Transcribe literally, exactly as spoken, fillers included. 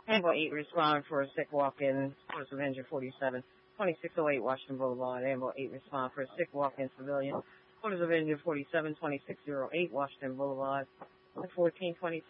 Ambulance eight respond for a sick walk-in, Quarters of Engine forty-seven, twenty-six oh eight Washington Boulevard. Ambulance eight respond for a sick walk-in civilian, Quarters of Engine forty-seven, twenty-six oh eight Washington Boulevard, fourteen twenty-six.